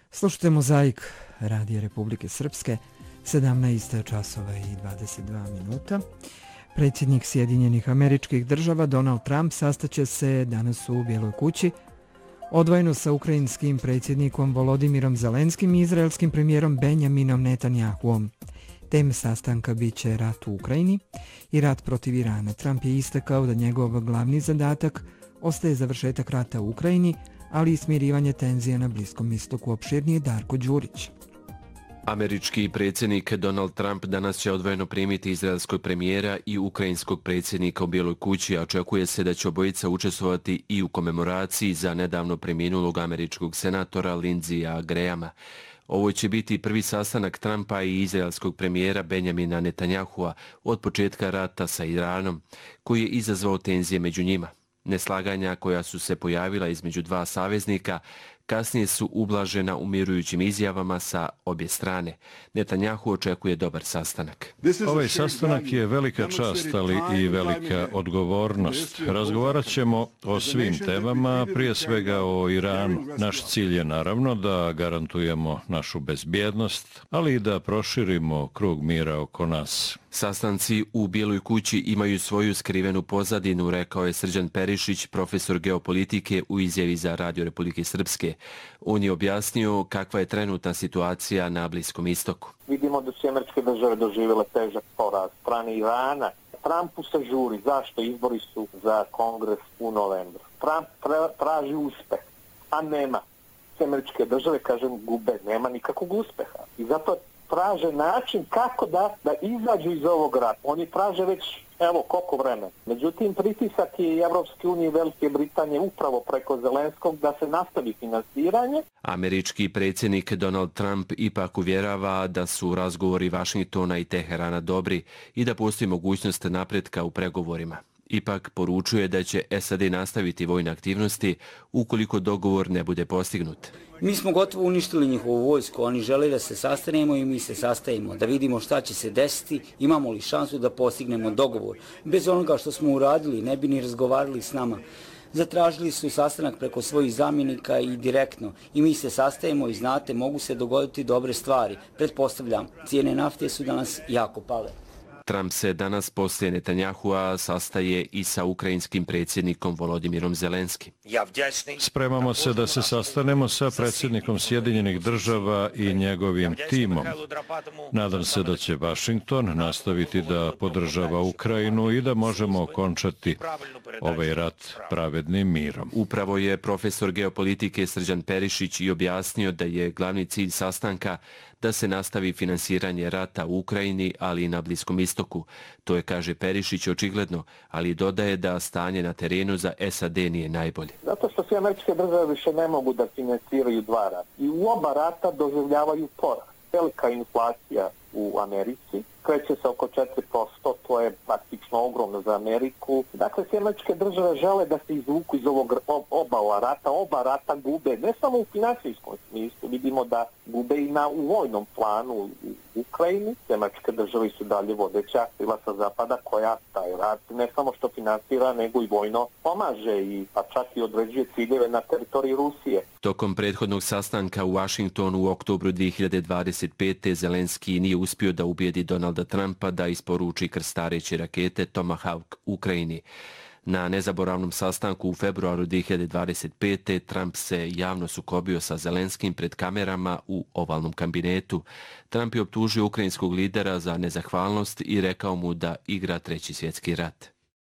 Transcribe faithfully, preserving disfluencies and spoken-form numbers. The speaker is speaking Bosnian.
Slušajte Mozaik Radija Republike Srpske, sedamnaest časova i dvadeset dva minuta. Predsjednik Sjedinjenih Američkih Država Donald Trump sastaće se danas u Bijeloj kući odvojeno sa ukrajinskim predsjednikom Volodimirom Zelenskim i izraelskim premijerom Benjaminom Netanjahuom. Tema sastanka bit će rat u Ukrajini i rat protiv Irana. Trump je istakao da njegov glavni zadatak ostaje završetak rata u Ukrajini, ali i smirivanje tenzija na Bliskom istoku. Opširnije Darko Đurić. Američki predsjednik Donald Trump danas će odvojeno primiti izraelskog premijera i ukrajinskog predsjednika u Bijeloj kući, a očekuje se da će obojica učestvovati i u komemoraciji za nedavno preminulog američkog senatora Lindseyja Grahama. Ovo će biti prvi sastanak Trumpa i izraelskog premijera Benjamina Netanjahua od početka rata sa Iranom, koji je izazvao tenzije među njima. Neslaganja koja su se pojavila između dva saveznika kasnije su ublažena umirujućim izjavama sa obje strane. Netanjahu očekuje dobar sastanak. Ovaj sastanak je velika čast, ali i velika odgovornost. Razgovarat ćemo o svim temama, prije svega o Iranu. Naš cilj je naravno da garantujemo našu bezbjednost, ali i da proširimo krug mira oko nas. Sastanci u Bijeloj kući imaju svoju skrivenu pozadinu, rekao je Srđan Perišić, profesor geopolitike u izjavi za Radio Republike Srpske. On je objasnio kakva je trenutna situacija na Bliskom istoku. Vidimo da su Američke države doživjele težak poraz strane Irana. Trumpu se žuri. Zašto? Izbori su za kongres u novembru. Trump tra- traži uspeh, a nema. Američke države, kažem, gube. Nema nikakvog uspeha. I zato traže način kako da, da izađu iz ovog rata. Oni traže već, evo, koliko vremena. Međutim, pritisak je Evropske unije i Velike Britanije upravo preko Zelenskog da se nastavi finansiranje. Američki predsjednik Donald Trump ipak uvjerava da su razgovori Vašingtona i Teherana dobri i da postoji mogućnost napretka u pregovorima. Ipak poručuje da će S A D nastaviti vojne aktivnosti ukoliko dogovor ne bude postignut. Mi smo gotovo uništili njihovu vojsku, oni žele da se sastanemo i mi se sastajemo, da vidimo šta će se desiti, imamo li šansu da postignemo dogovor. Bez onoga što smo uradili, ne bi ni razgovarali s nama. Zatražili su sastanak preko svojih zamjenika i direktno. I mi se sastajemo i znate, mogu se dogoditi dobre stvari. Pretpostavljam, cijene nafte su danas jako pale. Trump se danas poslije Netanjahua sastaje i sa ukrajinskim predsjednikom Volodimirom Zelenskim. Spremamo se da se sastanemo sa predsjednikom Sjedinjenih Država i njegovim timom. Nadam se da će Vašington nastaviti da podržava Ukrajinu i da možemo okončati ovaj rat pravednim mirom. Upravo je profesor geopolitike Srđan Perišić i objasnio da je glavni cilj sastanka da se nastavi finansiranje rata u Ukrajini, ali i na Bliskom istoku. To je, kaže Perišić, očigledno, ali dodaje da stanje na terenu za S A D nije najbolje. Zato što sve Američke države više ne mogu da finansiraju dva rata. I u oba rata doživljavaju poraz. Velika inflacija u Americi kreće se oko četiri posto, to je praktično ogromno za Ameriku. Dakle, sve Američke države žele da se izvuku iz ovog oba ova rata. Oba rata gube, ne samo u finansijskom smislu, vidimo da gube i na, u vojnom planu u Ukrajini. Sve Američke države su dalje vodeća sila sa zapada koja taj rat ne samo što finansira, nego i vojno pomaže i pa čak i određuje ciljeve na teritoriji Rusije. Tokom prethodnog sastanka u Vašingtonu u oktobru dvije hiljade dvadeset pete. Zelenski nije uspio da ubijedi Donalda Trumpa da isporuči krstareće rakete Tomahawk Ukrajini. Na nezaboravnom sastanku u februaru dvije hiljade dvadeset pete. Trump se javno sukobio sa Zelenskim pred kamerama u ovalnom kabinetu. Trump je optužio ukrajinskog lidera za nezahvalnost i rekao mu da igra treći svjetski rat.